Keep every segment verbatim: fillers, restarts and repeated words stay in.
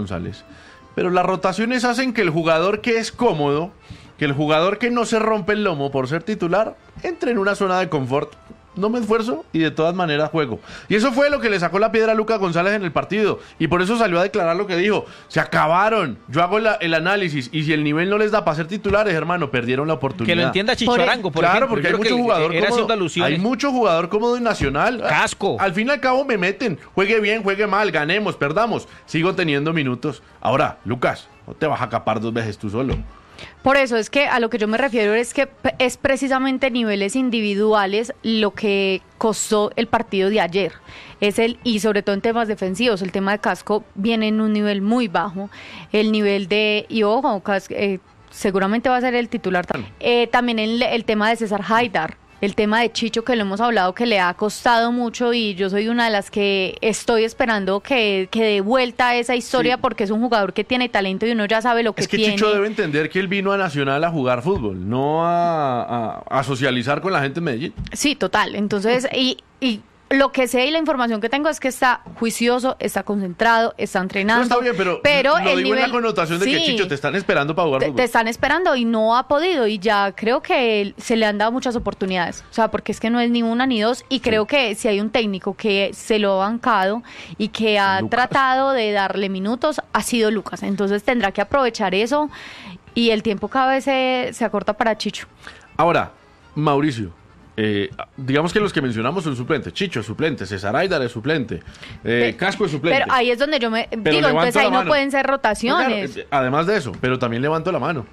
González. Pero las rotaciones hacen que el jugador que es cómodo, que el jugador que no se rompe el lomo por ser titular, entre en una zona de confort. No me esfuerzo y de todas maneras juego. Y eso fue lo que le sacó la piedra a Lucas González en el partido. Y por eso salió a declarar lo que dijo. Se acabaron. Yo hago la, el análisis. Y si el nivel no les da para ser titulares, hermano, perdieron la oportunidad. Que lo entienda Chicho por Arango, por Claro, ejemplo. porque hay mucho jugador cómodo. Hay mucho jugador cómodo y Nacional. Casco. Al fin y al cabo me meten. Juegue bien, juegue mal, ganemos, perdamos. Sigo teniendo minutos. Ahora, Lucas, no te vas a capar dos veces tú solo. Por eso es que a lo que yo me refiero es que es precisamente niveles individuales lo que costó el partido de ayer. Es el y sobre todo en temas defensivos, el tema de Casco viene en un nivel muy bajo. El nivel de y ojo, Cas, eh, seguramente va a ser el titular. Eh, también el, el tema de César Haidar. El tema de Chicho, que lo hemos hablado, que le ha costado mucho y yo soy una de las que estoy esperando que, que dé vuelta a esa historia, sí, porque es un jugador que tiene talento y uno ya sabe lo que tiene. Es que tiene. Chicho debe entender que él vino a Nacional a jugar fútbol, no a, a, a socializar con la gente en Medellín. Sí, total. Entonces, y... y lo que sé y la información que tengo es que está juicioso, está concentrado, está entrenando. No, está bien, pero, pero lo el digo nivel, en la connotación de sí, que, Chicho, te están esperando para jugar te, fútbol. Te están esperando y no ha podido, y ya creo que se le han dado muchas oportunidades. O sea, porque es que no es ni una ni dos, y creo sí. que si hay un técnico que se lo ha bancado y que ha Lucas. tratado de darle minutos, ha sido Lucas. Entonces tendrá que aprovechar eso, y el tiempo cada vez se, se acorta para Chicho. Ahora, Mauricio. Eh, digamos que los que mencionamos son suplentes. Chicho es suplente, César Haidar es suplente, eh, Casco es suplente. Pero ahí es donde yo me pero digo, entonces ahí no pueden ser rotaciones. Claro, además de eso, pero también levanto la mano.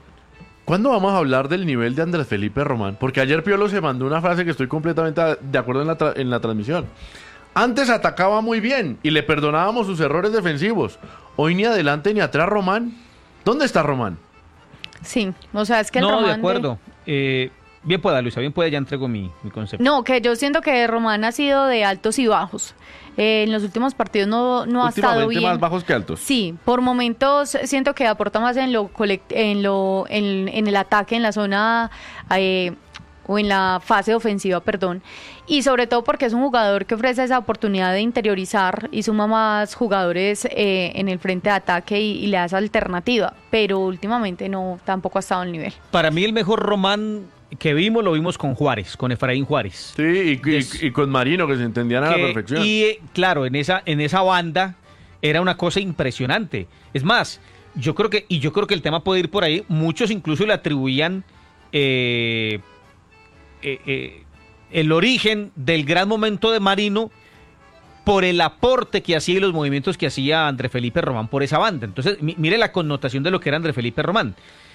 ¿Cuándo vamos a hablar del nivel de Andrés Felipe Román? Porque ayer Piolo se mandó una frase que estoy completamente de acuerdo en la, tra- en la transmisión. Antes atacaba muy bien y le perdonábamos sus errores defensivos. Hoy ni adelante ni atrás Román. ¿Dónde está Román? Sí, o sea, es que el no, Román... No, de acuerdo. De... Eh... Bien pueda, Luisa, bien pueda, ya entrego mi, mi concepto. No, que yo siento que Román ha sido de altos y bajos. Eh, en los últimos partidos no, no ha estado bien. Más bajos que altos. Sí, por momentos siento que aporta más en lo colect- en lo en, en el ataque, en la zona eh, o en la fase ofensiva, perdón. Y sobre todo porque es un jugador que ofrece esa oportunidad de interiorizar y suma más jugadores eh, en el frente de ataque y, y le da esa alternativa. Pero últimamente no, tampoco ha estado al nivel. Para mí el mejor Román que vimos, lo vimos con Juárez, con Efraín Juárez. Sí, y, y, y con Marino, que se entendían a que, la perfección. Y claro, en esa, en esa banda era una cosa impresionante. Es más, yo creo que, y yo creo que el tema puede ir por ahí, muchos incluso le atribuían eh, eh, eh, el origen del gran momento de Marino por el aporte que hacía y los movimientos que hacía Andrés Felipe Román por esa banda. Entonces, m- mire la connotación de lo que era Andrés Felipe Román.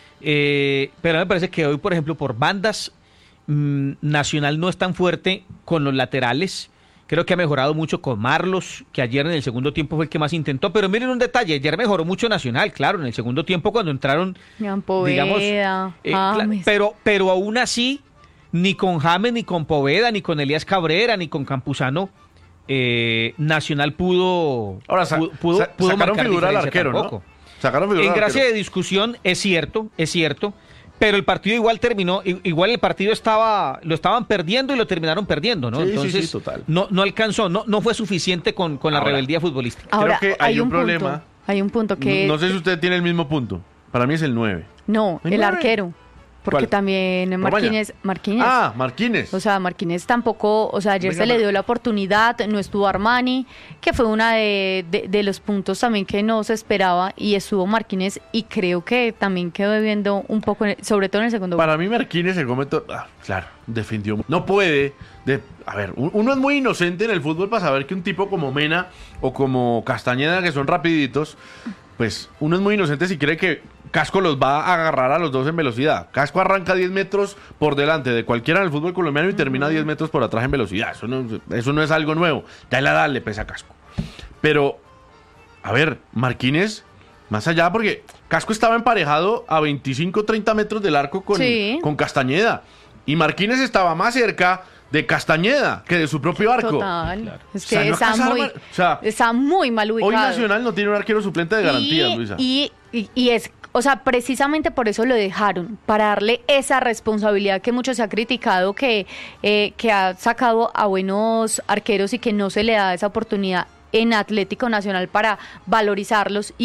Eh, pero me parece que hoy, por ejemplo, por bandas, mmm, Nacional no es tan fuerte con los laterales. Creo que ha mejorado mucho con Marlos, que ayer en el segundo tiempo fue el que más intentó. Pero miren un detalle, ayer mejoró mucho Nacional, claro, en el segundo tiempo cuando entraron, Poveda, digamos, eh, cl- pero, pero aún así, ni con James, ni con Poveda, ni con Elías Cabrera, ni con Campuzano, eh, Nacional pudo, Ahora, sa- pudo, pudo, sa- pudo sacaron marcar figura al diferencia arquero, tampoco. ¿no? Sacaron figura En al gracia arquero. de discusión, es cierto, es cierto, pero el partido igual terminó, igual el partido estaba, lo estaban perdiendo y lo terminaron perdiendo, ¿no? Sí, Entonces, sí, sí, total. no, no alcanzó, no, no fue suficiente con, con la Ahora, rebeldía futbolística. Ahora, creo que hay, hay un, un problema. punto, hay un punto que... No, no sé si usted tiene el mismo punto. Para mí es el nueve. No, ¿El el nueve? arquero. Porque ¿Cuál? también Marquínez, Marquínez. Ah, Marquínez. O sea, Marquínez tampoco, o sea, ayer Venga, se le Mar- dio la oportunidad, no estuvo Armani, que fue una de, de, de los puntos también que no se esperaba, y estuvo Marquínez, y creo que también quedó debiendo un poco, en el- sobre todo en el segundo gol. Para mí Marquínez el momento, ah, claro, defendió. No puede, de, a ver, un- uno es muy inocente en el fútbol para saber que un tipo como Mena o como Castañeda, que son rapiditos, pues uno es muy inocente si cree que Casco los va a agarrar a los dos en velocidad. Casco arranca diez metros por delante de cualquiera en el fútbol colombiano y termina diez metros por atrás en velocidad. Eso no, eso no es algo nuevo. Ya la edad le pesa a Casco. Pero, a ver, Marquínez, más allá, porque Casco estaba emparejado a veinticinco, treinta metros del arco con, Sí. con Castañeda. Y Marquínez estaba más cerca de Castañeda que de su propio arco. Total. Claro. Es O que sea, no está, alcanzar muy, mar- o sea, está muy mal ubicado. Hoy Nacional no tiene un arquero suplente de garantías, y, Luisa. Y, y, y es, o sea, precisamente por eso lo dejaron, para darle esa responsabilidad que mucho se ha criticado, que, eh, que ha sacado a buenos arqueros y que no se le da esa oportunidad en Atlético Nacional para valorizarlos. Y